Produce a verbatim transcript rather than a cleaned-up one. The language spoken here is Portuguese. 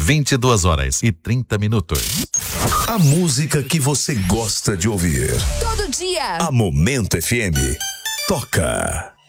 vinte e duas horas e trinta minutos. A música que você gosta de ouvir. Todo dia. A Momento F M toca.